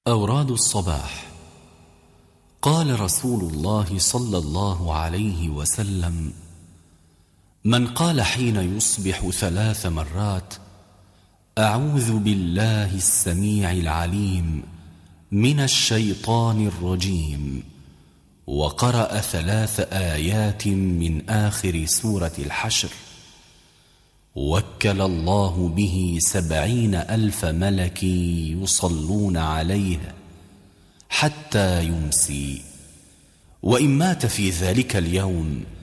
أوراد الصباح. قال رسول الله صلى الله عليه وسلم: من قال حين يصبح 3 مرات: أعوذ بالله السميع العليم من الشيطان الرجيم، وقرأ 3 آيات من آخر سورة الحشر، وكل الله به 70,000 ملك يصلون عليه حتى يمسي، وإن مات في ذلك اليوم